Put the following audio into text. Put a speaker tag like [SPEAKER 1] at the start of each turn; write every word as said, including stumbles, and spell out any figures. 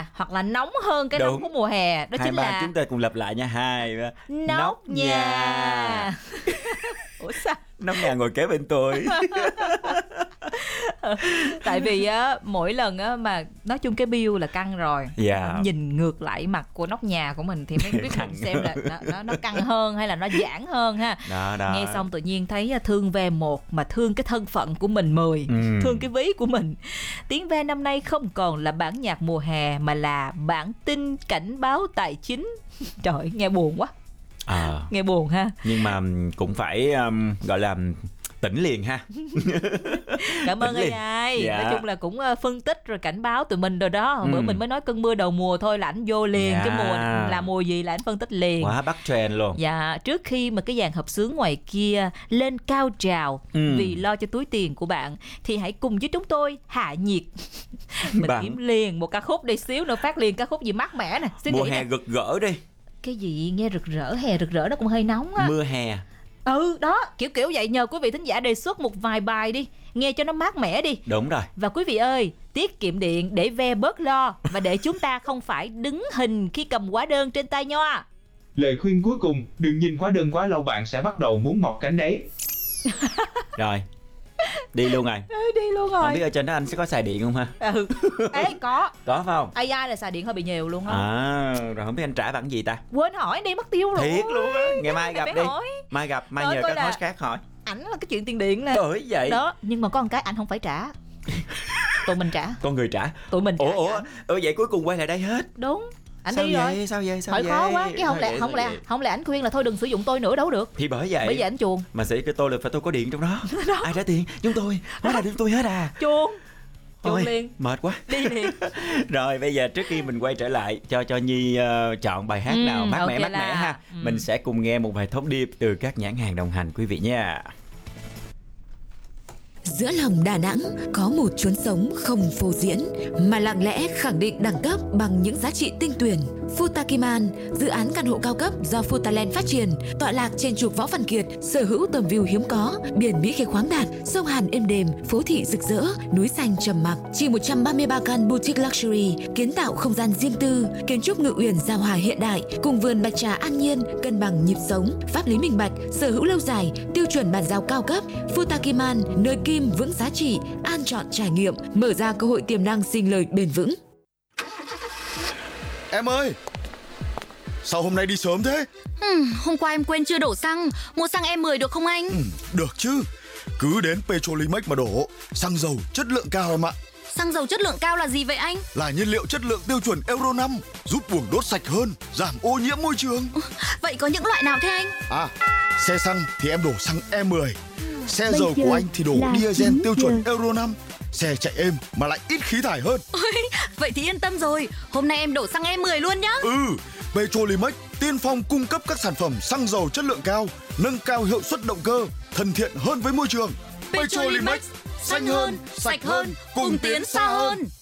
[SPEAKER 1] nhà, hoặc là nóng hơn cái
[SPEAKER 2] Đúng.
[SPEAKER 1] nóng của mùa hè. Đó
[SPEAKER 2] hai
[SPEAKER 1] chính
[SPEAKER 2] ba
[SPEAKER 1] là
[SPEAKER 2] chúng ta cùng lặp lại nha. Hai ba.
[SPEAKER 1] nóc nhà. Ủa sao?
[SPEAKER 2] Nóc nhà ngồi kế bên tôi.
[SPEAKER 1] Tại vì á, mỗi lần á mà nói chung cái bill là căng rồi.
[SPEAKER 2] Dạ.
[SPEAKER 1] Nhìn ngược lại mặt của nóc nhà của mình thì mới biết mình xem là nó, nó, nó căng hơn hay là nó giãn hơn ha.
[SPEAKER 2] Đó, đó.
[SPEAKER 1] Nghe xong tự nhiên thấy thương ve một mà thương cái thân phận của mình mười,
[SPEAKER 2] ừ.
[SPEAKER 1] thương cái ví của mình. Tiếng ve năm nay không còn là bản nhạc mùa hè mà là bản tin cảnh báo tài chính. Trời ơi, nghe buồn quá.
[SPEAKER 2] À.
[SPEAKER 1] Nghe buồn ha.
[SPEAKER 2] Nhưng mà cũng phải um, gọi là tỉnh liền ha.
[SPEAKER 1] Cảm ơn ai ai.
[SPEAKER 2] Dạ.
[SPEAKER 1] Nói chung là cũng uh, phân tích rồi cảnh báo tụi mình rồi đó. ừ. Bữa mình mới nói cơn mưa đầu mùa thôi là ảnh vô liền.
[SPEAKER 2] Dạ.
[SPEAKER 1] Cái mùa là mùa gì là ảnh phân tích liền.
[SPEAKER 2] Quá bắt trend luôn.
[SPEAKER 1] Dạ. Trước khi mà cái dàn hợp xướng ngoài kia lên cao trào
[SPEAKER 2] ừ.
[SPEAKER 1] vì lo cho túi tiền của bạn, thì hãy cùng với chúng tôi hạ nhiệt. Mình
[SPEAKER 2] Bạn...
[SPEAKER 1] kiếm liền một ca khúc đi, xíu nữa phát liền ca khúc gì mát mẻ nè. Suy
[SPEAKER 2] Mùa
[SPEAKER 1] nghĩ
[SPEAKER 2] hè
[SPEAKER 1] nè.
[SPEAKER 2] rực rỡ đi.
[SPEAKER 1] Cái gì nghe rực rỡ, hè rực rỡ nó cũng hơi nóng á.
[SPEAKER 2] Mưa hè.
[SPEAKER 1] Ừ đó, kiểu kiểu vậy. Nhờ quý vị thính giả đề xuất một vài bài đi, nghe cho nó mát mẻ đi.
[SPEAKER 2] Đúng rồi.
[SPEAKER 1] Và quý vị ơi, tiết kiệm điện để ve bớt lo, và để chúng ta không phải đứng hình khi cầm hóa đơn trên tay nhoa.
[SPEAKER 3] Lời khuyên cuối cùng, đừng nhìn hóa đơn quá lâu, bạn sẽ bắt đầu muốn mọc cánh đấy.
[SPEAKER 2] Rồi, đi luôn rồi.
[SPEAKER 1] Ừ, đi luôn rồi.
[SPEAKER 2] Không biết ở trên đó anh sẽ có xài điện không ha?
[SPEAKER 1] Ừ. Ê, có.
[SPEAKER 2] Có phải không?
[SPEAKER 1] a i là xài điện hơi bị nhiều luôn á.
[SPEAKER 2] À, rồi không biết anh trả bằng gì ta?
[SPEAKER 1] Quên hỏi đi, mất tiêu rồi.
[SPEAKER 2] Thiệt luôn á. Ngày mai gặp
[SPEAKER 1] phải
[SPEAKER 2] đi.
[SPEAKER 1] hỏi.
[SPEAKER 2] Mai gặp, mai
[SPEAKER 1] Rồi,
[SPEAKER 2] nhờ
[SPEAKER 1] coi
[SPEAKER 2] các
[SPEAKER 1] là-
[SPEAKER 2] host khác hỏi.
[SPEAKER 1] Ảnh là cái chuyện tiền điện nè.
[SPEAKER 2] Bởi vậy.
[SPEAKER 1] Đó, nhưng mà có một cái ảnh không phải trả. Tụi mình trả.
[SPEAKER 2] Con người trả.
[SPEAKER 1] Tụi mình trả.
[SPEAKER 2] Ủa,
[SPEAKER 1] cho
[SPEAKER 2] ủa,
[SPEAKER 1] ảnh.
[SPEAKER 2] ừ, vậy cuối cùng quay lại đây hết.
[SPEAKER 1] Đúng. Ảnh
[SPEAKER 2] Sao
[SPEAKER 1] đi
[SPEAKER 2] vậy?
[SPEAKER 1] rồi.
[SPEAKER 2] Sao vậy? Sao
[SPEAKER 1] Hỏi
[SPEAKER 2] vậy?
[SPEAKER 1] khó quá, chứ không
[SPEAKER 2] Sao
[SPEAKER 1] lẽ
[SPEAKER 2] vậy?
[SPEAKER 1] không
[SPEAKER 2] Sao
[SPEAKER 1] lẽ
[SPEAKER 2] vậy?
[SPEAKER 1] không lẽ ảnh khuyên là thôi đừng sử dụng tôi nữa đâu được.
[SPEAKER 2] Thì bởi vậy.
[SPEAKER 1] Bởi vậy ảnh chuồn.
[SPEAKER 2] Mà sẽ cái tôi là phải tôi có điện trong đó. Ai trả tiền? Chúng tôi. Hóa là chúng tôi hết à.
[SPEAKER 1] Chuồn. Chuồn
[SPEAKER 2] Ôi,
[SPEAKER 1] liền.
[SPEAKER 2] mệt quá.
[SPEAKER 1] Đi liền.
[SPEAKER 2] Rồi bây giờ trước khi mình quay trở lại cho cho Nhi uh, chọn bài hát
[SPEAKER 1] Ừ,
[SPEAKER 2] nào mát mẻ
[SPEAKER 1] ok
[SPEAKER 2] mát mẻ
[SPEAKER 1] là-
[SPEAKER 2] ha.
[SPEAKER 1] ừ.
[SPEAKER 2] Mình sẽ cùng nghe một bài top điệp từ các nhãn hàng đồng hành quý vị nha.
[SPEAKER 4] Giữa lòng Đà Nẵng có một chốn sống không phô diễn mà lặng lẽ khẳng định đẳng cấp bằng những giá trị tinh tuyển. Futakiman, dự án căn hộ cao cấp do Futaland phát triển, tọa lạc trên trục Võ Văn Kiệt, sở hữu tầm view hiếm có, biển Mỹ Khê khoáng đạt, sông Hàn êm đềm, phố thị rực rỡ, núi xanh trầm mặc. Chỉ một trăm ba mươi ba căn boutique luxury, kiến tạo không gian riêng tư, kiến trúc ngự uyển giao hòa hiện đại, cùng vườn bạch trà an nhiên, cân bằng nhịp sống, pháp lý minh bạch, sở hữu lâu dài, tiêu chuẩn bàn giao cao cấp. Futakiman, nơi kim vững giá trị, an chọn trải nghiệm, mở ra cơ hội tiềm năng sinh lời bền vững.
[SPEAKER 5] Em ơi, sao hôm nay đi sớm thế?
[SPEAKER 6] Ừ, hôm qua em quên chưa đổ xăng, mua xăng E mười được không anh?
[SPEAKER 5] Ừ, được chứ, cứ đến Petrolimex mà đổ, xăng dầu chất lượng cao em ạ.
[SPEAKER 6] Xăng dầu chất lượng cao là gì vậy anh?
[SPEAKER 5] Là nhiên liệu chất lượng tiêu chuẩn Euro năm, giúp buồng đốt sạch hơn, giảm ô nhiễm môi trường.
[SPEAKER 6] Vậy có những loại nào thế anh?
[SPEAKER 5] À, xe xăng thì em đổ xăng E mười, xe
[SPEAKER 7] Bây
[SPEAKER 5] dầu
[SPEAKER 7] giờ
[SPEAKER 5] của anh thì đổ
[SPEAKER 7] là
[SPEAKER 5] diesel
[SPEAKER 7] chín
[SPEAKER 5] tiêu chuẩn
[SPEAKER 7] giờ.
[SPEAKER 5] Euro năm. Xe chạy êm mà lại ít khí thải hơn.
[SPEAKER 6] Ôi, vậy thì yên tâm rồi, hôm nay em đổ xăng E mười luôn nhá.
[SPEAKER 5] Ừ, Petrolimex tiên phong cung cấp các sản phẩm xăng dầu chất lượng cao, nâng cao hiệu suất động cơ, thân thiện hơn với môi trường.
[SPEAKER 6] Petrolimex, xanh hơn, sạch hơn, cùng tiến xa hơn.